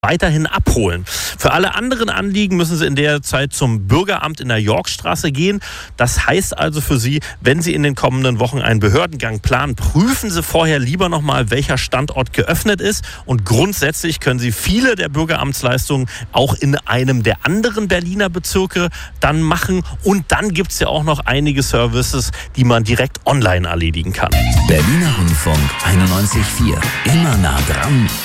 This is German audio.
weiterhin abholen. Für alle anderen Anliegen müssen Sie in der Zeit zum Bürgeramt in der Yorkstraße gehen. Das heißt also für Sie, wenn Sie in den kommenden Wochen einen Behördengang planen, prüfen Sie vorher lieber nochmal, welcher Standort geöffnet ist. Und grundsätzlich können Sie viele der Bürgeramtsleistungen auch in einem der anderen Berliner Bezirke dann machen. Und dann gibt es ja auch noch einige Services, die man direkt online erledigen kann. Berliner Rundfunk 91,4. Immer nah dran.